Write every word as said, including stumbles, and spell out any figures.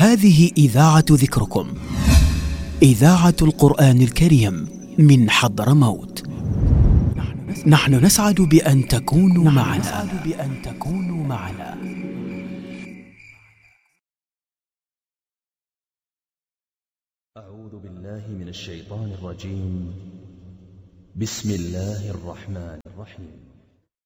هذه إذاعة ذكركم، إذاعة القرآن الكريم من حضرموت. نحن نسعد بأن تكونوا معنا. بأن تكونوا معنا. أعوذ بالله من الشيطان الرجيم. بسم الله الرحمن الرحيم.